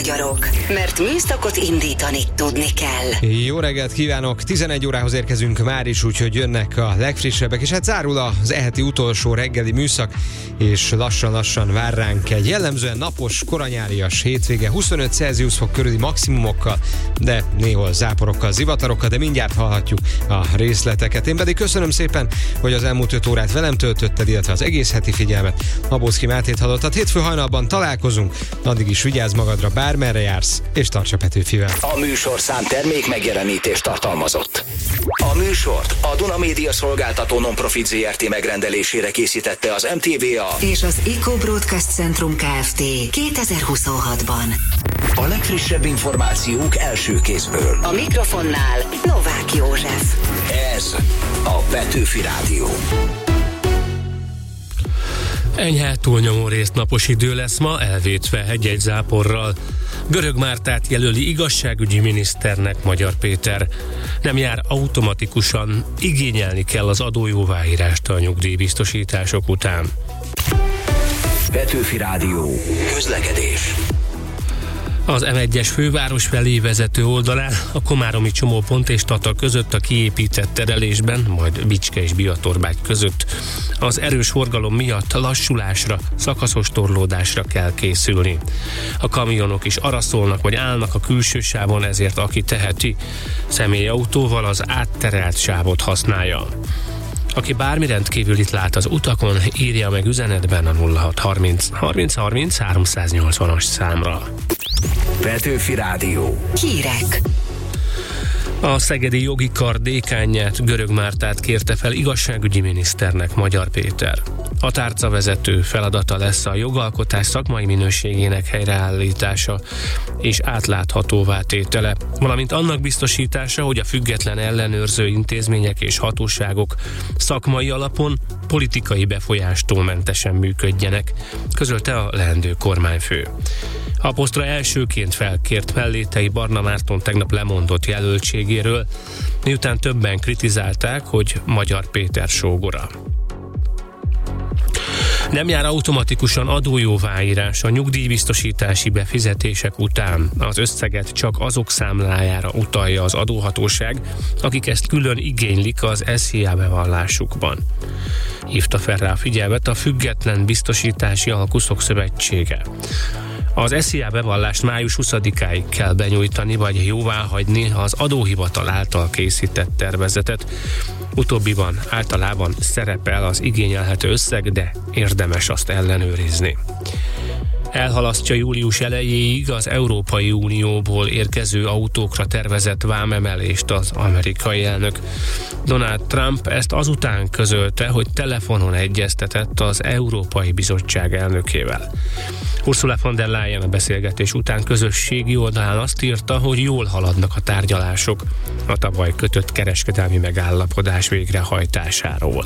magyarok, mert műszakot indítani tudni kell. Jó reggelt kívánok! 11 órához érkezünk már is, úgyhogy jönnek a legfrissebbek, és hát zárul az eheti utolsó reggeli műszak, és lassan-lassan vár ránk egy jellemzően napos, koranyárias hétvége, 25 Celsius fok körüli maximumokkal, de néhol záporokkal, zivatarokkal, de mindjárt hallhatjuk a részleteket. Én pedig köszönöm szépen, hogy az elmúlt 5 órát velem töltötted, illetve az egész heti figyelmet. Abóczki Mátét hallottad. Hétfő hajnalban találkozunk, addig is vigyázz magadra, bármerre jársz, és tarts a Petőfivel. A műsorszám termék megjelenítést tartalmazott. A műsort a Duna Média Szolgáltató Non-Profit Zrt. Megrendelésére készítette az MTVA és az Eco Broadcast Centrum Kft. 2026-ban. A legfrissebb információk első kézből. A mikrofonnál Novák József. Ez a Petőfi Rádió. Enyhe túlnyomó részt napos idő lesz ma, elvétve egy-egy záporral. Görög Mártát jelöli igazságügyi miniszternek Magyar Péter. Nem jár automatikusan, igényelni kell az adójóváírást a nyugdíjbiztosítások után. Petőfi Rádió. Közlekedés. Az M1-es főváros felé vezető oldalán a komáromi csomópont és Tata között a kiépített terelésben, majd Bicske és Biatorbágy között az erős forgalom miatt lassulásra, szakaszos torlódásra kell készülni. A kamionok is araszolnak vagy állnak a külső sávon, ezért aki teheti, személyautóval az átterelt sávot használja. Aki bármi rendkívülit lát az utakon, írja meg üzenetben a 0630 30 30 380-as számra. Petőfi Rádió. Hírek. A szegedi jogi kar dékánját, Görög Mártát kérte fel igazságügyi miniszternek Magyar Péter. A tárcavezető feladata lesz a jogalkotás szakmai minőségének helyreállítása és átláthatóvá tétele, valamint annak biztosítása, hogy a független ellenőrző intézmények és hatóságok szakmai alapon politikai befolyástól mentesen működjenek, közölte a leendő kormányfő. A posztra elsőként felkért Mellétei Barna Márton tegnap lemondott jelöltségéről, miután többen kritizálták, hogy Magyar Péter sógora. Nem jár automatikusan adójóváírás a nyugdíjbiztosítási befizetések után. Az összeget csak azok számlájára utalja az adóhatóság, akik ezt külön igénylik az SZIA bevallásukban. Hívta fel rá a figyelmet a Független Biztosítási Alkuszok Szövetsége. Az SZIA bevallást május 20-áig kell benyújtani vagy jóváhagyni az adóhivatal által készített tervezetet. Utóbbiban általában szerepel az igényelhető összeg, de érdemes azt ellenőrizni. Elhalasztja július elejéig az Európai Unióból érkező autókra tervezett vámemelést az amerikai elnök. Donald Trump ezt azután közölte, hogy telefonon egyeztetett az Európai Bizottság elnökével. Ursula von der Leyen a beszélgetés után közösségi oldalán azt írta, hogy jól haladnak a tárgyalások a tavaly kötött kereskedelmi megállapodás végrehajtásáról.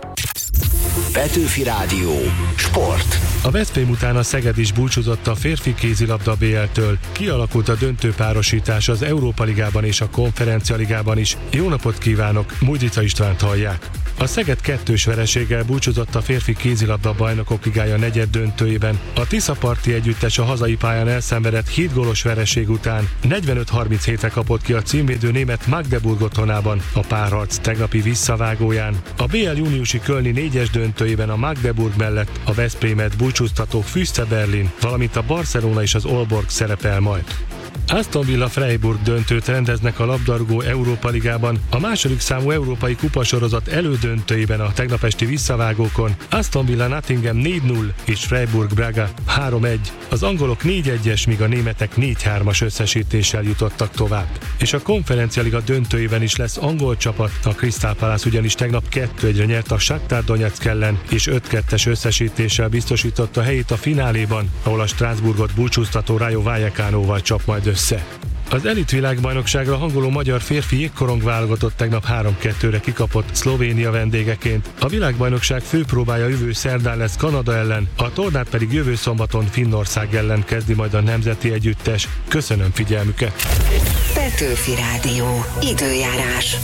Petőfi Rádió. Sport. A Veszprém után a Szeged is búcsúzott a férfi kézilabda BL-től. Kialakult a döntőpárosítás az Európa Ligában és a Konferencia Ligában is. Jó napot kívánok, Mújdica Istvánt hallják. A Szeged 2-s vereséggel búcsúzott a férfi kézilabda bajnokok ligája negyed döntőjében. A Tiszaparti együttes a hazai pályán elszenvedett 7 gólos vereség után 45-37-re kapott ki a címvédő német Magdeburg otthonában a párharc tegnapi visszavágóján. A BL júniusi kölni 4-es döntőjében a Magdeburg mellett a Veszprémet búcsúztató Füste Berlin, valamint a Barcelona és az Aalborg szerepel majd. Aston Villa Freiburg döntőt rendeznek a labdarúgó Európa Ligában. A második számú európai kupasorozat elődöntőjében a tegnap esti visszavágókon Aston Villa Nottingham 4-0 és Freiburg Braga 3-1. Az angolok 4-1-es, míg a németek 4-3-as összesítéssel jutottak tovább. És a Konferencia Liga döntőjében is lesz angol csapat, a Crystal Palace ugyanis tegnap 2-1-re nyert a Shakhtar Donetsk ellen, és 5-2-es összesítéssel biztosította helyét a fináléban, ahol a Strasbourgot búcsúztató Rayo Vallecanoval csap majd össze. Az elit világbajnokságra hangoló magyar férfi jégkorong válogatott tegnap 3-2-re kikapott Szlovénia vendégeként. A világbajnokság főpróbája jövő szerdán lesz Kanada ellen, a tornát pedig jövő szombaton Finnország ellen kezdi majd a nemzeti együttes. Köszönöm figyelmüket! Petőfi Rádió. Időjárás.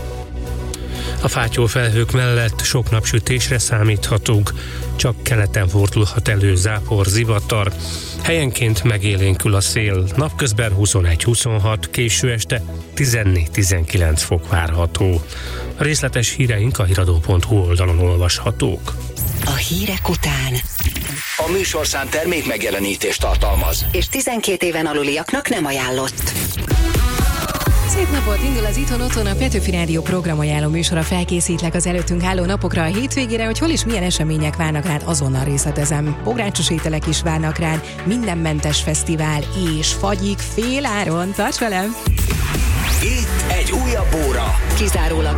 A fátyol felhők mellett sok napsütésre számíthatunk, csak keleten fordulhat elő zápor, zivatar. Helyenként megélénkül a szél, napközben 21-26, késő este 14-19 fok várható. A részletes híreink a hiradó.hu oldalon olvashatók. A hírek után. A műsorszám termék megjelenítést tartalmaz. És 12 éven aluliaknak nem ajánlott. Szép napot, indul az Itthon-Otthon, a Petőfi Rádió programajánló műsora. Felkészítlek az előttünk álló napokra, a hétvégére, hogy hol és milyen események várnak rád, azonnal részletezem. Bográcsos ételek is várnak rád, mindenmentes fesztivál és fagyik féláron. Tarts velem! Itt egy újabb óra. Kizárólag